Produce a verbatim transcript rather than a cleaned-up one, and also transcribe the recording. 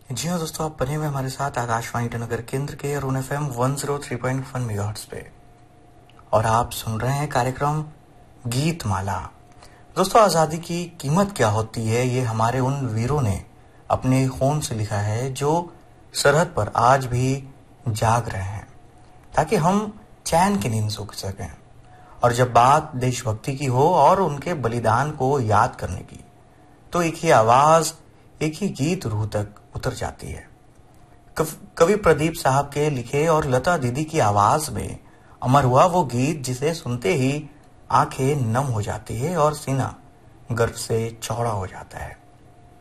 जी हाँ दोस्तों, आप बने हुए हमारे साथ आकाशवाणी ईटानगर केंद्र के Arun F M one zero three point one megahertz पे, और आप सुन रहे हैं कार्यक्रम गीत माला। दोस्तों, आज़ादी की कीमत क्या होती है, ये हमारे उन वीरों ने अपने खून से लिखा है जो सरहद पर आज भी जाग रहे हैं ताकि हम चैन की नींद सो सकें। और जब बात देशभक्ति की हो और उनके बलिदान को याद करने की, तो एक ही आवाज, एक ही गीत रूह तक उतर जाती है। कव- कवि प्रदीप साहब के लिखे और लता दीदी की आवाज में अमर हुआ वो गीत जिसे सुनते ही आंखें नम हो जाती है और सीना गर्व से चौड़ा हो जाता है।